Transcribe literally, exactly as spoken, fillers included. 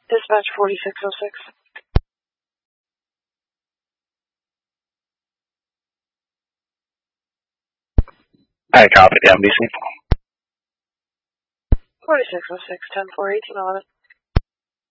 Dispatch forty-six oh six. I copy the M B C. forty-six oh six, ten four eighteen on it.